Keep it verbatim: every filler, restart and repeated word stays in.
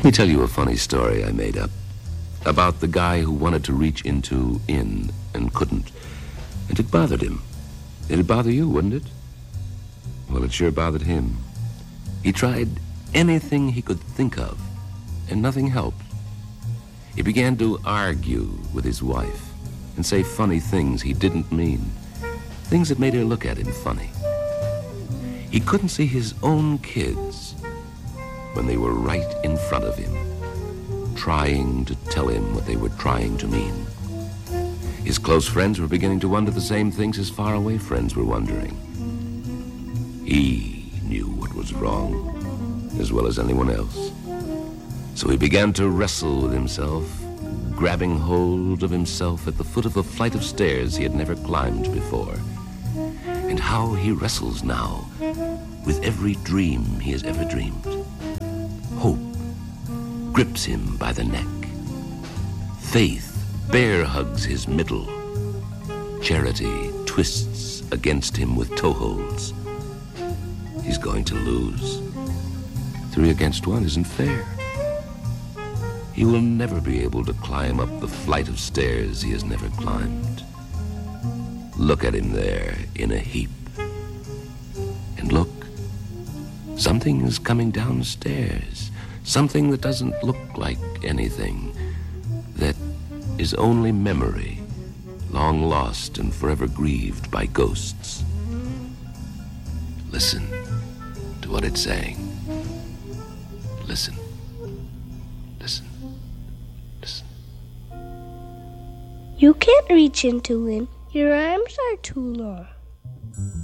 Let me tell you a funny story I made up about the guy who wanted to reach into in and couldn't. And it bothered him. It'd bother you, wouldn't it? Well, it sure bothered him. He tried anything he could think of, and nothing helped. He began to argue with his wife and say funny things he didn't mean, things that made her look at him funny. He couldn't see his own kids when they were right in front of him, trying to tell him what they were trying to mean. His close friends were beginning to wonder the same things his faraway friends were wondering. He knew what was wrong as well as anyone else. So he began to wrestle with himself, grabbing hold of himself at the foot of a flight of stairs he had never climbed before. And how he wrestles now with every dream he has ever dreamed. Hope grips him by the neck. Faith bear hugs his middle. Charity twists against him with toeholds. He's going to lose. Three against one isn't fair. He will never be able to climb up the flight of stairs he has never climbed. Look at him there in a heap. And look, something is coming downstairs. Something that doesn't look like anything. That is only memory, long lost and forever grieved by ghosts. Listen to what it's saying. Listen. Listen. Listen. You can't reach into him. Your arms are too long.